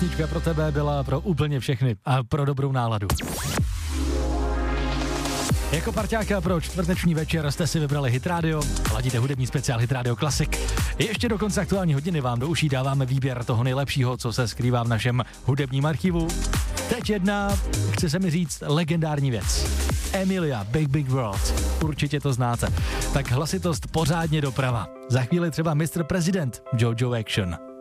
písnička pro tebe byla pro úplně všechny a pro dobrou náladu. Jako parťáka pro čtvrteční večer jste si vybrali Hit Radio, ladíte hudební speciál Hit Radio Classic. Ještě do konce aktuální hodiny vám do uší dáváme výběr toho nejlepšího, co se skrývá v našem hudebním archivu. Teď jedna, chce se mi říct, legendární věc. Emilia, Big Big World. Určitě to znáte. Tak hlasitost pořádně doprava. Za chvíli třeba Mr. President, Jojo Action.